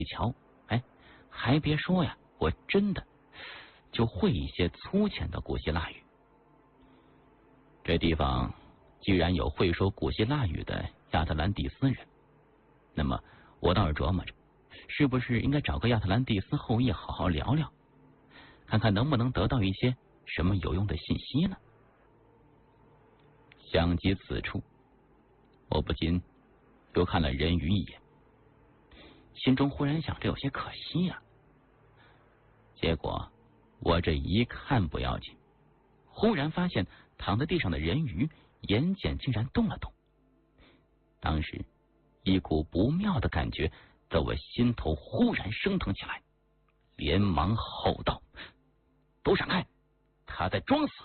一瞧，哎，还别说呀，我真的就会一些粗浅的古希腊语。这地方既然有会说古希腊语的亚特兰蒂斯人，那么我倒是琢磨着，是不是应该找个亚特兰蒂斯后裔好好聊聊，看看能不能得到一些什么有用的信息呢？想及此处，我不禁又看了人鱼一眼，心中忽然想着有些可惜呀。结果我这一看不要紧，忽然发现躺在地上的人鱼眼睑竟然动了动。当时一股不妙的感觉在我心头忽然升腾起来，连忙吼道：“都闪开！他在装死！”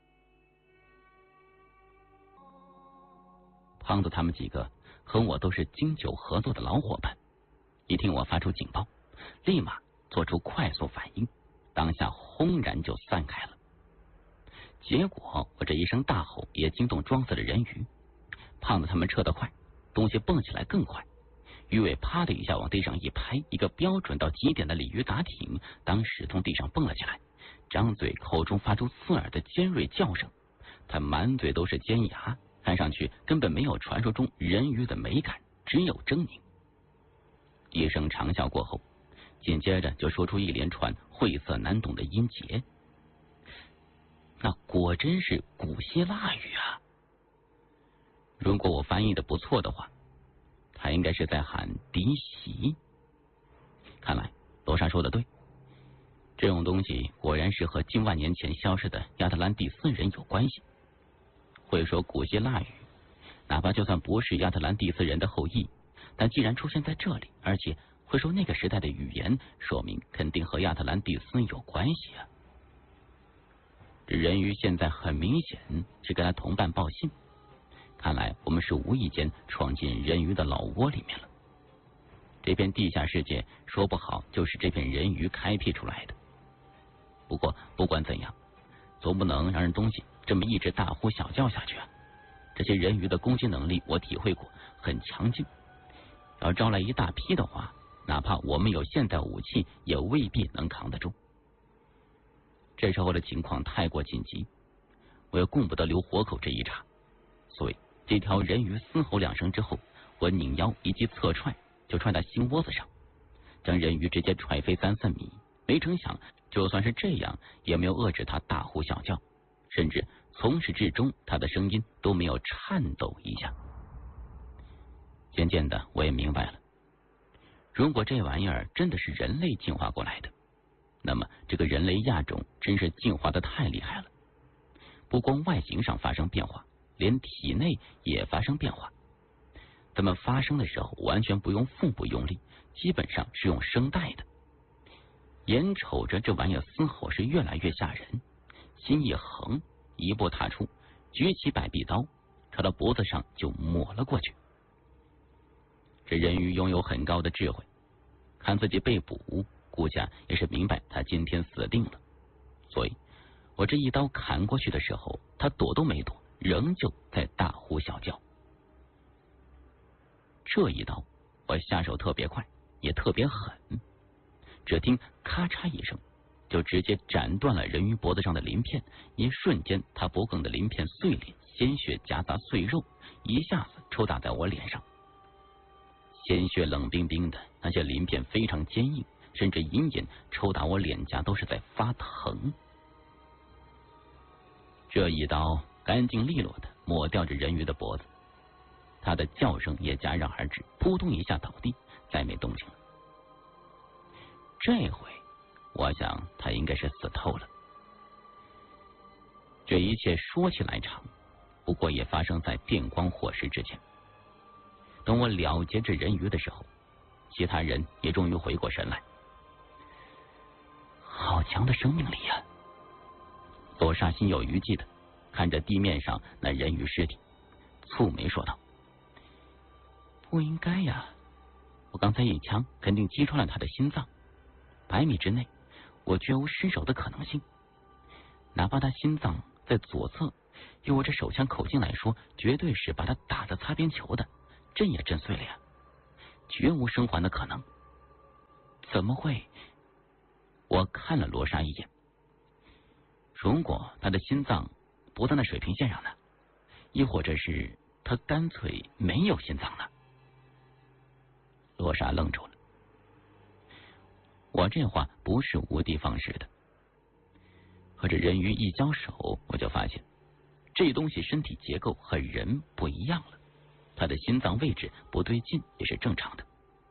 胖子他们几个和我都是经久合作的老伙伴，一听我发出警报，立马做出快速反应，当下轰然就散开了。结果我这一声大吼也惊动装死的人鱼，胖子他们撤得快，东西蹦起来更快，鱼尾啪的一下往地上一拍，一个标准到极点的鲤鱼打挺当时从地上蹦了起来，张嘴口中发出刺耳的尖锐叫声，他满嘴都是尖牙，看上去根本没有传说中人鱼的美感，只有狰狞。一声长啸过后，紧接着就说出一连串晦涩难懂的音节，那果真是古希腊语啊！如果我翻译的不错的话，他应该是在喊敌袭。看来罗莎说的对，这种东西果然是和近万年前消失的亚特兰蒂斯人有关系。会说古希腊语，哪怕就算不是亚特兰蒂斯人的后裔，但既然出现在这里，而且会说那个时代的语言，说明肯定和亚特兰蒂斯有关系啊。这人鱼现在很明显是跟他同伴报信，看来我们是无意间闯进人鱼的老窝里面了。这片地下世界说不好就是这片人鱼开辟出来的。不过不管怎样，总不能让人东西这么一直大呼小叫下去啊！这些人鱼的攻击能力我体会过，很强劲，要招来一大批的话，哪怕我们有现代武器也未必能扛得住。这时候的情况太过紧急，我又顾不得留活口这一茬，所以这条人鱼嘶吼两声之后，我拧腰一记侧踹就踹到心窝子上，将人鱼直接踹飞3-4米。没成想就算是这样也没有遏制他大呼小叫，甚至从始至终他的声音都没有颤抖一下。渐渐的我也明白了，如果这玩意儿真的是人类进化过来的，那么这个人类亚种真是进化的太厉害了，不光外形上发生变化，连体内也发生变化。他们发声的时候完全不用腹部用力，基本上是用声带的。眼瞅着这玩意儿嘶吼是越来越吓人，心一横，一步踏出，举起百臂刀朝他脖子上就抹了过去。这人鱼拥有很高的智慧，看自己被捕，估计也是明白他今天死定了，所以我这一刀砍过去的时候，他躲都没躲，仍旧在大呼小叫。这一刀我下手特别快，也特别狠，只听咔嚓一声，就直接斩断了人鱼脖子上的鳞片，一瞬间他脖梗的鳞片碎裂，鲜血夹杂碎肉，一下子抽打在我脸上。鲜血冷冰冰的，那些鳞片非常坚硬，甚至隐隐抽打我脸颊都是在发疼。这一刀干净利落的抹掉着人鱼的脖子，他的叫声也戛然而止，扑通一下倒地，再没动静了。这回我想他应该是死透了。这一切说起来长，不过也发生在电光火石之前。等我了结这人鱼的时候，其他人也终于回过神来。好强的生命力啊！罗莎心有余悸的看着地面上那人鱼尸体，蹙眉说道：“不应该呀，我刚才一枪肯定击穿了他的心脏，100米之内我绝无失手的可能性。哪怕他心脏在左侧，以我这手枪口径来说，绝对是把他打得擦边球的，震也震碎了呀，绝无生还的可能。 怎么会？我看了罗莎一眼。如果他的心脏不在那水平线上呢？亦或者是他干脆没有心脏呢？罗莎愣住了。我这话不是无的放矢的。和这人鱼一交手，我就发现这东西身体结构和人不一样了，他的心脏位置不对劲也是正常的。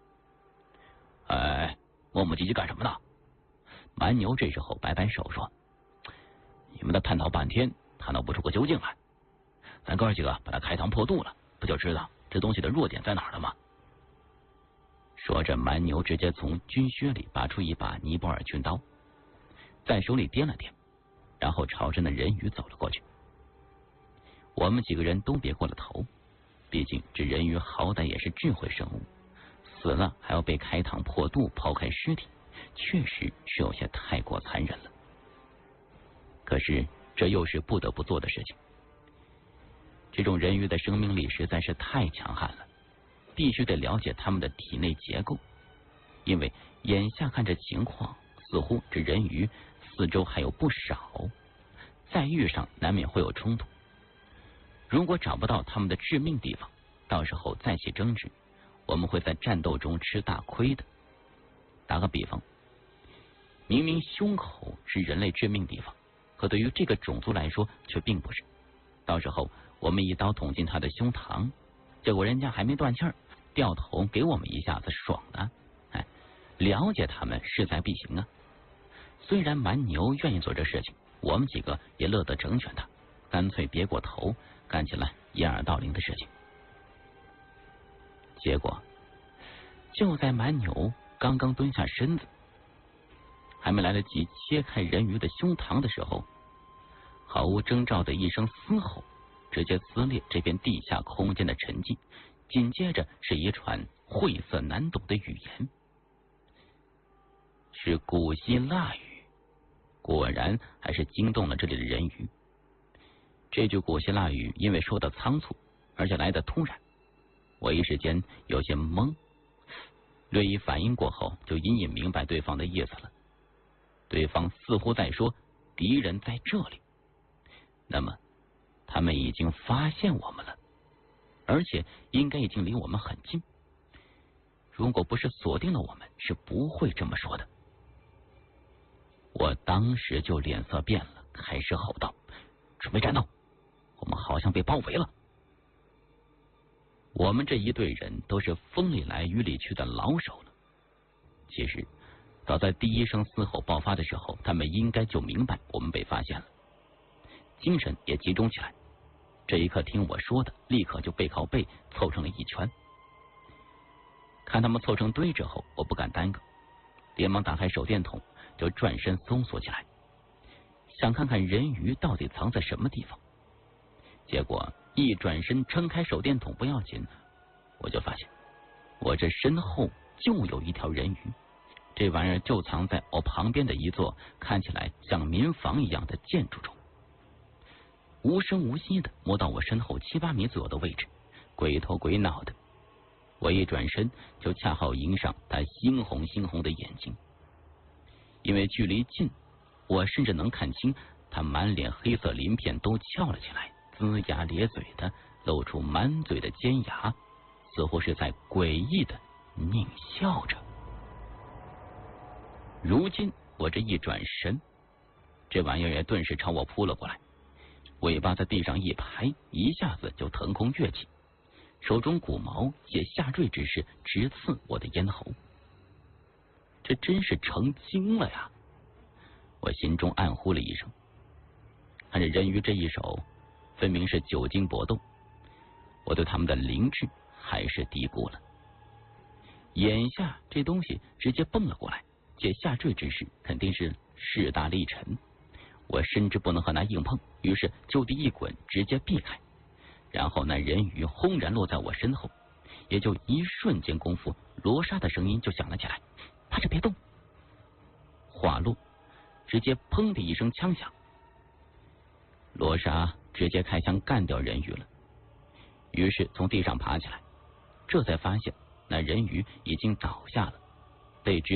哎，磨磨唧唧干什么呢？蛮牛这时候摆摆手说：“你们的探讨半天，探讨不出个究竟来。咱哥几个把他开膛破肚了，不就知道这东西的弱点在哪儿了吗？”说着，蛮牛直接从军靴里拔出一把尼泊尔军刀，在手里掂了掂，然后朝着那人鱼走了过去。我们几个人都别过了头，毕竟这人鱼好歹也是智慧生物，死了还要被开膛破肚抛开尸体，确实是有些太过残忍了。可是这又是不得不做的事情。这种人鱼的生命力实在是太强悍了，必须得了解他们的体内结构，因为眼下看这情况，似乎这人鱼四周还有不少，再遇上难免会有冲突。如果找不到他们的致命地方，到时候再起争执，我们会在战斗中吃大亏的。打个比方，明明胸口是人类致命地方，可对于这个种族来说却并不是。到时候我们一刀捅进他的胸膛，结果人家还没断气儿，掉头给我们一下子，爽了。哎，了解他们势在必行啊。虽然蛮牛愿意做这事情，我们几个也乐得成全他，干脆别过头，干起了掩耳盗铃的事情。结果就在蛮牛刚刚蹲下身子，还没来得及切开人鱼的胸膛的时候，毫无征兆的一声嘶吼直接撕裂这片地下空间的沉寂，紧接着是一串晦涩难懂的语言，是古希腊语。果然还是惊动了这里的人鱼。这句古希腊语因为说的仓促，而且来得突然，我一时间有些懵，略一反应过后，就隐隐明白对方的意思了。对方似乎在说敌人在这里，那么他们已经发现我们了，而且应该已经离我们很近。如果不是锁定了我们，是不会这么说的。我当时就脸色变了，开始吼道：“准备战斗！我们好像被包围了！”我们这一队人都是风里来雨里去的老手了。其实早在第一声嘶吼爆发的时候，他们应该就明白我们被发现了，精神也集中起来。这一刻听我说的，立刻就背靠背凑成了一圈。看他们凑成堆之后，我不敢耽搁，连忙打开手电筒，就转身搜索起来，想看看人鱼到底藏在什么地方。结果一转身撑开手电筒不要紧，我就发现我这身后就有一条人鱼，这玩意儿就藏在我旁边的一座看起来像民房一样的建筑中，无声无息的摸到我身后7、8米左右的位置，鬼头鬼脑的。我一转身就恰好迎上他猩红猩红的眼睛，因为距离近，我甚至能看清他满脸黑色鳞片都翘了起来，龇牙咧嘴的露出满嘴的尖牙，似乎是在诡异的狞笑着。如今我这一转身，这玩意儿也顿时朝我扑了过来，尾巴在地上一拍，一下子就腾空跃起，手中骨毛借下坠之势直刺我的咽喉。这真是成精了呀！我心中暗呼了一声。看着人鱼这一手，分明是久经搏斗，我对他们的灵智还是低估了。眼下这东西直接蹦了过来，借下坠之势肯定是势大力沉，我深知不能和他硬碰，于是就地一滚，直接避开。然后那人鱼轰然落在我身后，也就一瞬间功夫，罗莎的声音就响了起来：“趴着别动！”话落，直接砰的一声枪响，罗莎直接开枪干掉人鱼了。于是从地上爬起来，这才发现那人鱼已经倒下了，被直